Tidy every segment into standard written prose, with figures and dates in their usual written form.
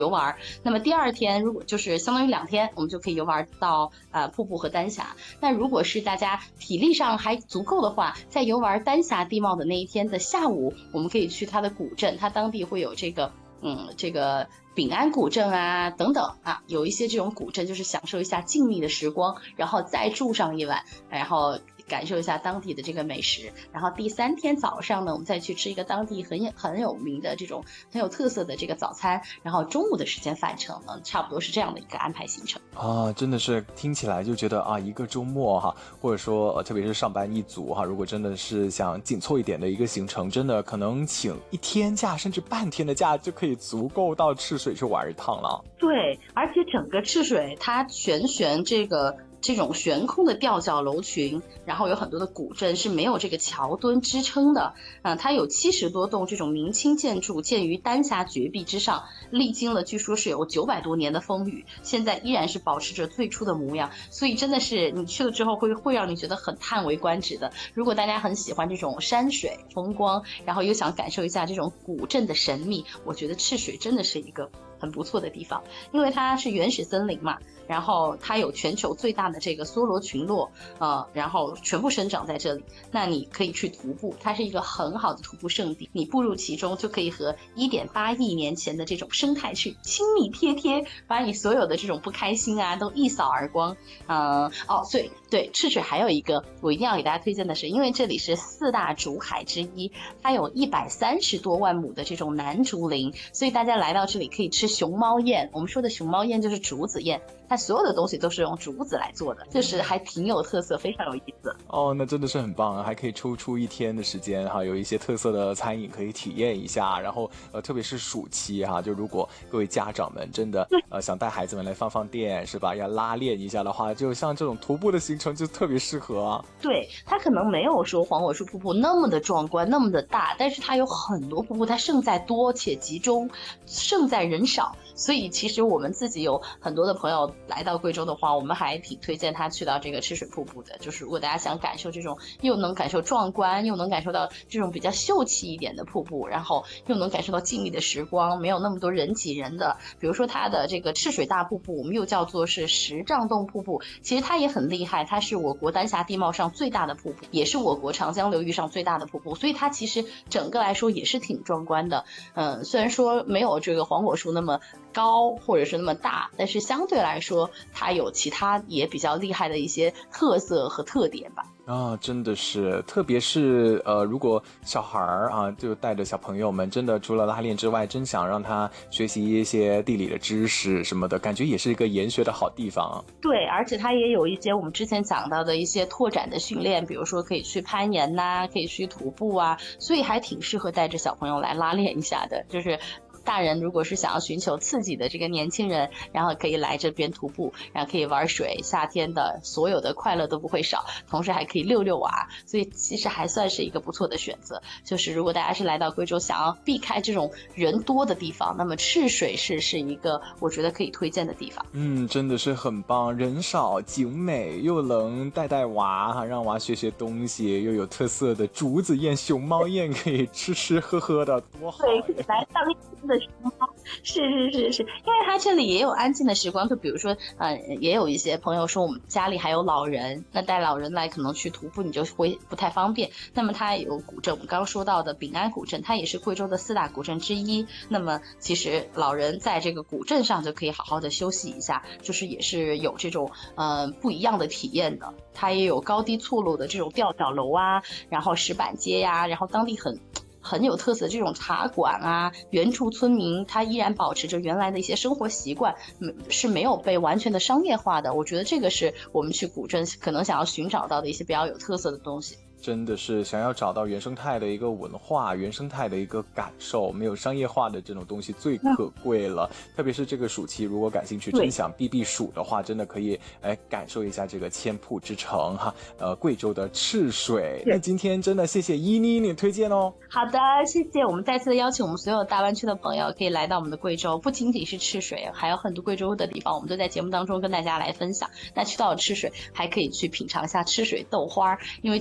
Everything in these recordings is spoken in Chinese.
游玩。那么第二天如果就是相当于2天，我们就可以游玩到瀑布和丹霞。那如果是大家体力上还足够的话，在游玩丹霞地貌的那一天的下午，我们可以去它的古镇，它当地会有这个丙安古镇啊等等啊，有一些这种古镇，就是享受一下静谧的时光，然后再住上一晚，然后感受一下当地的这个美食。然后第3天早上呢，我们再去吃一个当地很有名的这种很有特色的这个早餐，然后中午的时间返程呢，差不多是这样的一个安排行程啊。真的是听起来就觉得啊，一个周末哈，或者说特别是上班一族哈，如果真的是想紧凑一点的一个行程，真的可能请1天假甚至半天的假就可以足够到赤水去玩一趟了。 对，而且整个赤水它悬这种悬空的吊脚楼群，然后有很多的古镇是没有这个桥墩支撑的，它有70多栋这种明清建筑建于丹霞绝壁之上，历经了据说是有900多年的风雨，现在依然是保持着最初的模样，所以真的是你去了之后会让你觉得很叹为观止的。如果大家很喜欢这种山水风光，然后又想感受一下这种古镇的神秘，我觉得赤水真的是一个很不错的地方，因为它是原始森林嘛，然后它有全球最大的这个梭罗群落，然后全部生长在这里。那你可以去徒步，它是一个很好的徒步圣地，你步入其中就可以和1.8亿年前的这种生态去亲密贴贴，把你所有的这种不开心啊都一扫而光。对，赤水还有一个我一定要给大家推荐的是，因为这里是4大竹海之一，它有130多万亩的这种南竹林，所以大家来到这里可以吃熊猫宴。我们说的熊猫宴就是竹子宴，它所有的东西都是用竹子来做的，就是还挺有特色，非常有意思。 哦，那真的是很棒啊，还可以抽出1天的时间哈，有一些特色的餐饮可以体验一下。然后特别是暑期哈，就如果各位家长们真的想带孩子们来放电是吧，要拉练一下的话，就像这种徒步的行程就特别适合啊。 对，它可能没有说黄果树瀑布那么的壮观，那么的大，但是它有很多瀑布，它胜在多且集中，胜在人少。所以其实我们自己有很多的朋友来到贵州的话，我们还挺推荐他去到这个赤水瀑布的。就是如果大家想感受这种又能感受壮观，又能感受到这种比较秀气一点的瀑布，然后又能感受到静谧的时光，没有那么多人挤人的，比如说它的这个赤水大瀑布，我们又叫做是10丈洞瀑布，其实它也很厉害，它是我国丹霞地貌上最大的瀑布，也是我国长江流域上最大的瀑布，所以它其实整个来说也是挺壮观的。虽然说没有这个黄果树那么高或者是那么大，但是相对来说它有其他也比较厉害的一些特色和特点吧。 啊，真的是，特别是如果小孩儿啊，就带着小朋友们，真的除了拉练之外，真想让他学习一些地理的知识什么的，感觉也是一个研学的好地方啊。 对，而且它也有一些我们之前讲到的一些拓展的训练，比如说可以去攀岩呐，可以去徒步啊，所以还挺适合带着小朋友来拉练一下的，就是大人如果是想要寻求刺激的这个年轻人，然后可以来这边徒步，然后可以玩水，夏天的所有的快乐都不会少，同时还可以遛遛娃，所以其实还算是一个不错的选择。就是如果大家是来到贵州想要避开这种人多的地方，那么赤水是一个我觉得可以推荐的地方。 真的是很棒，人少景美，又能带娃哈，让娃学学东西，又有特色的竹子宴、熊猫宴，可以吃喝喝的，多好！ 对，可以来当一天的时光。是，因为它这里也有安静的时光，就比如说，也有一些朋友说我们家里还有老人，那带老人来可能去徒步你就会不太方便。那么它也有古镇，我们刚刚说到的丙安古镇，它也是贵州的4大古镇之一。那么其实老人在这个古镇上就可以好好的休息一下，就是也是有这种不一样的体验的。它也有高低错落的这种吊脚楼啊，然后石板街呀，然后当地很有特色的这种茶馆啊，原住村民他依然保持着原来的一些生活习惯，是没有被完全的商业化的。我觉得这个是我们去古镇可能想要寻找到的一些比较有特色的东西。 真的是想要找到原生态的一个文化，原生态的一个感受，没有商业化的这种东西最可贵了。特别是这个暑期，如果感兴趣，真想避暑的话，真的可以感受一下这个千瀑之城哈，贵州的赤水。那今天真的谢谢依妮你推荐哦。 好的，谢谢。我们再次的邀请我们所有大湾区的朋友可以来到我们的贵州，不仅仅是赤水，还有很多贵州的地方，我们都在节目当中跟大家来分享。那去到了赤水，还可以去品尝一下赤水豆花，因为今天我吃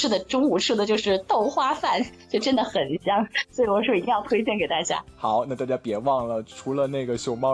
吃的中午吃的就是豆花饭，就真的很香，所以我说一定要推荐给大家。 好，那大家别忘了，除了那个熊猫